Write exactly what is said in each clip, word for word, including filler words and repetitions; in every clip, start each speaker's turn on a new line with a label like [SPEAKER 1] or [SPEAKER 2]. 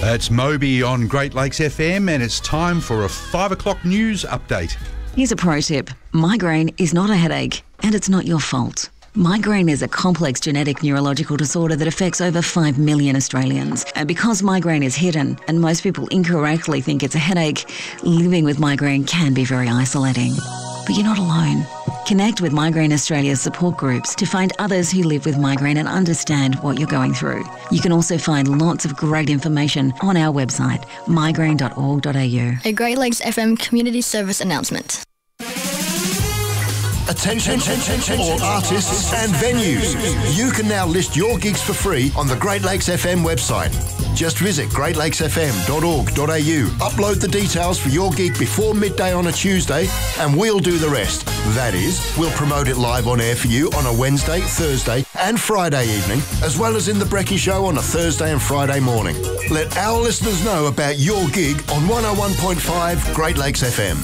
[SPEAKER 1] It's Moby on Great Lakes F M, and it's time for a five o'clock news update.
[SPEAKER 2] Here's a pro tip. Migraine is not a headache, and it's not your fault. Migraine is a complex genetic neurological disorder that affects over five million Australians. And because migraine is hidden and most people incorrectly think it's a headache, living with migraine can be very isolating. But you're not alone. Connect with Migraine Australia's support groups to find others who live with migraine and understand what you're going through. You can also find lots of great information on our website, migraine dot org dot a u.
[SPEAKER 3] A Great Lakes F M community service announcement.
[SPEAKER 4] Attention, attention, all artists and venues. You can now list your gigs for free on the Great Lakes F M website. Just visit great lakes f m dot org dot a u. Upload the details for your gig before midday on a Tuesday and we'll do the rest. That is, we'll promote it live on air for you on a Wednesday, Thursday and Friday evening, as well as in the Brekkie Show on a Thursday and Friday morning. Let our listeners know about your gig on one oh one point five Great Lakes F M.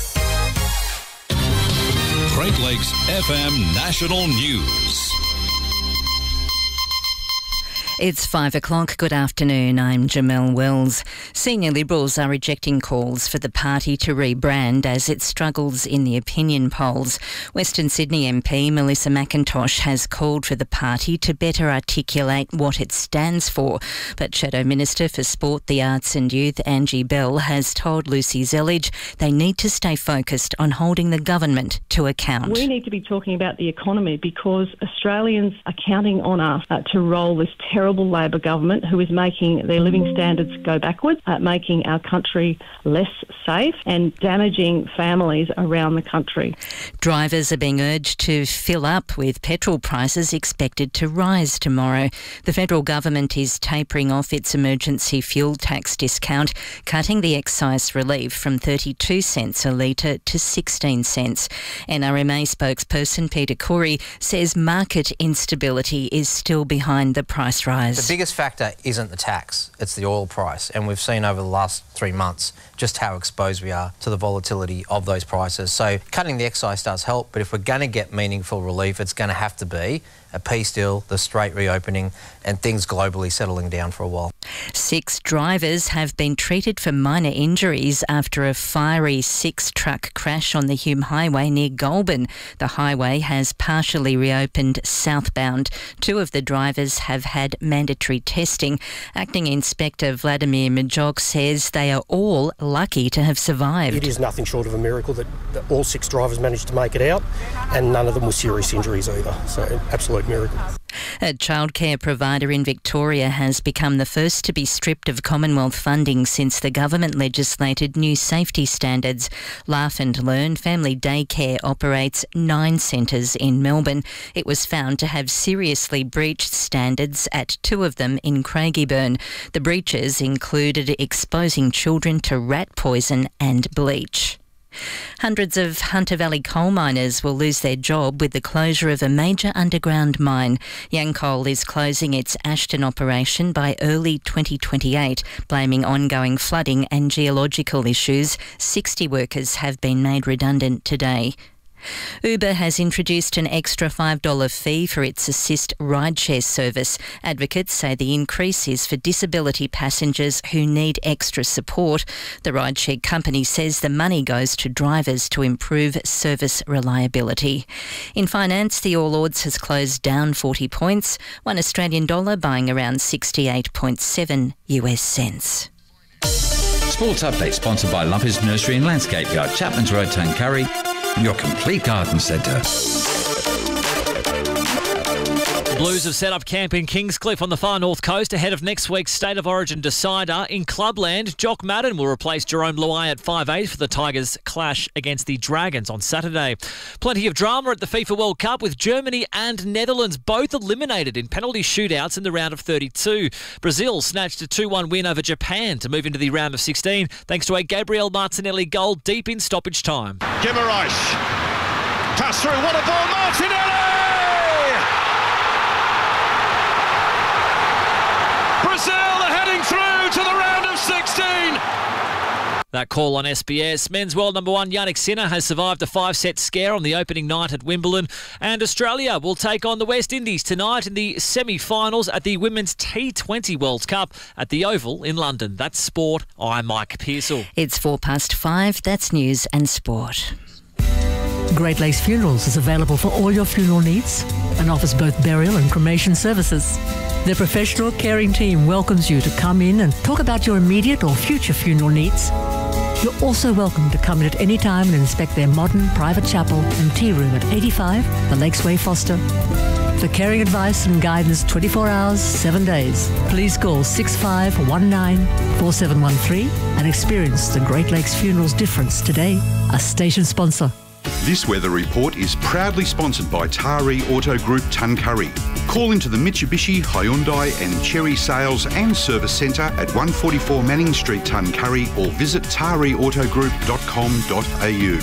[SPEAKER 5] Great Lakes F M National News.
[SPEAKER 6] It's five o'clock. Good afternoon. I'm Jamelle Wells. Senior Liberals are rejecting calls for the party to rebrand as it struggles in the opinion polls. Western Sydney M P Melissa McIntosh has called for the party to better articulate what it stands for. But Shadow Minister for Sport, the Arts and Youth, Angie Bell, has told Lucy Zellige they need to stay focused on holding the government to account.
[SPEAKER 7] We need to be talking about the economy because Australians are counting on us uh, to roll this terrible Labor government who is making their living standards go backwards, uh, making our country less safe and damaging families around the country.
[SPEAKER 6] Drivers are being urged to fill up with petrol prices expected to rise tomorrow. The federal government is tapering off its emergency fuel tax discount, cutting the excise relief from thirty-two cents a litre to sixteen cents. N R M A spokesperson Peter Corey says market instability is still behind the price rise.
[SPEAKER 8] The biggest factor isn't the tax, it's the oil price. And we've seen over the last three months just how exposed we are to the volatility of those prices. So cutting the excise does help, but if we're going to get meaningful relief, it's going to have to be a peace deal, the strait reopening and things globally settling down for a while.
[SPEAKER 6] Six drivers have been treated for minor injuries after a fiery six-truck crash on the Hume Highway near Goulburn. The highway has partially reopened southbound. Two of the drivers have had mandatory testing. Acting Inspector Vladimir Majok says they are all lucky to have survived.
[SPEAKER 9] It is nothing short of a miracle that, that all six drivers managed to make it out, and none of them were serious injuries either. So, an absolute miracle.
[SPEAKER 6] A childcare provider in Victoria has become the first to be stripped of Commonwealth funding since the government legislated new safety standards. Laugh and Learn Family Daycare operates nine centres in Melbourne. It was found to have seriously breached standards at two of them in Craigieburn. The breaches included exposing children to rat poison and bleach. Hundreds of Hunter Valley coal miners will lose their job with the closure of a major underground mine. Yancoal is closing its Ashton operation by early twenty twenty-eight, blaming ongoing flooding and geological issues. sixty workers have been made redundant today. Uber has introduced an extra five dollars fee for its Assist rideshare service. Advocates say the increase is for disability passengers who need extra support. The rideshare company says the money goes to drivers to improve service reliability. In finance, the All Ords has closed down forty points, one Australian dollar buying around sixty-eight point seven U S cents.
[SPEAKER 10] Sports Update sponsored by Lumpers Nursery and Landscape Yard, Chapman's Road, Tuncurry. Your complete garden centre.
[SPEAKER 11] Blues have set up camp in Kingscliff on the far north coast ahead of next week's State of Origin decider. In Clubland, Jock Madden will replace Jerome Luai at five eight for the Tigers' clash against the Dragons on Saturday. Plenty of drama at the FIFA World Cup with Germany and Netherlands both eliminated in penalty shootouts in the round of thirty-two. Brazil snatched a two one win over Japan to move into the round of sixteen thanks to a Gabriel Martinelli goal deep in stoppage time.
[SPEAKER 12] Guimaraes pass through, what a ball, Martinelli! Brazil are heading through to the round of sixteen.
[SPEAKER 11] That call on S B S. Men's world number one Yannick Sinner has survived a five-set scare on the opening night at Wimbledon. And Australia will take on the West Indies tonight in the semi-finals at the Women's T twenty World Cup at the Oval in London. That's sport. I'm Mike Pearsall.
[SPEAKER 6] It's four past five. That's news and sport.
[SPEAKER 13] Great Lakes Funerals is available for all your funeral needs and offers both burial and cremation services. Their professional caring team welcomes you to come in and talk about your immediate or future funeral needs. You're also welcome to come in at any time and inspect their modern private chapel and tea room at eighty-five The Lakes Way, Foster. For caring advice and guidance twenty-four hours, seven days, please call six five one nine four seven one three and experience the Great Lakes Funerals difference today. A station sponsor.
[SPEAKER 1] This weather report is proudly sponsored by Taree Auto Group Tuncurry. Call into the Mitsubishi, Hyundai and Cherry Sales and Service Centre at one forty-four Manning Street, Tuncurry, or visit taree auto group dot com dot a u.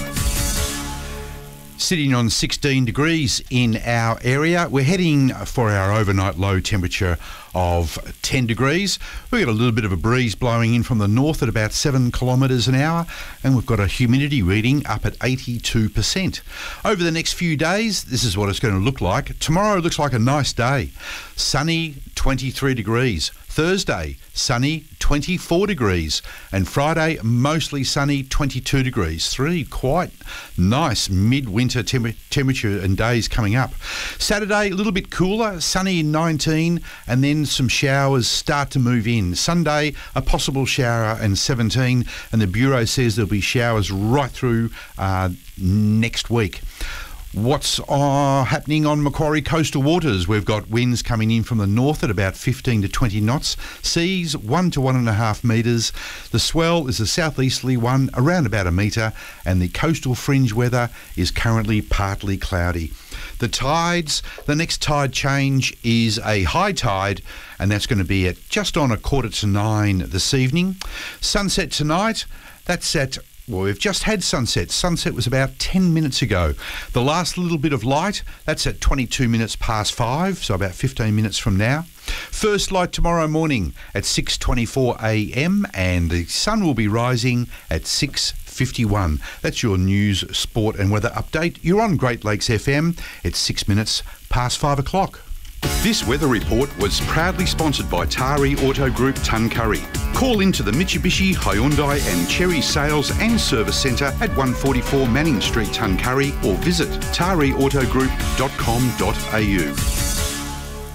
[SPEAKER 1] Sitting on sixteen degrees in our area. We're heading for our overnight low temperature of ten degrees. We've got a little bit of a breeze blowing in from the north at about seven kilometres an hour, and we've got a humidity reading up at eighty-two percent. Over the next few days, this is what it's going to look like. Tomorrow looks like a nice day. Sunny, twenty-three degrees. Thursday, sunny, twenty-four degrees. And Friday, mostly sunny, twenty-two degrees. Three quite nice midwinter tem- temperature and days coming up. Saturday, a little bit cooler, sunny, nineteen, and then some showers start to move in. Sunday, a possible shower and seventeen, and the Bureau says there'll be showers right through uh, next week. What's uh, happening on Macquarie coastal waters? We've got winds coming in from the north at about fifteen to twenty knots. Seas one to one and a half metres. The swell is a southeasterly one around about a metre, and the coastal fringe weather is currently partly cloudy. The tides, the next tide change is a high tide, and that's going to be at just on a quarter to nine this evening. Sunset tonight, that's at Well, we've just had sunset. Sunset was about ten minutes ago. The last little bit of light, that's at twenty-two minutes past five, so about fifteen minutes from now. First light tomorrow morning at six twenty-four a m, and the sun will be rising at six fifty-one. That's your news, sport and weather update. You're on Great Lakes F M. It's six minutes past five o'clock. This weather report was proudly sponsored by Taree Auto Group Tuncurry. Call into the Mitsubishi, Hyundai and Cherry Sales and Service Centre at one forty-four Manning Street, Tuncurry, or visit taree auto group dot com dot a u.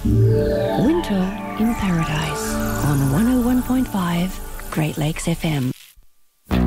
[SPEAKER 14] Winter in Paradise on one oh one point five Great Lakes F M.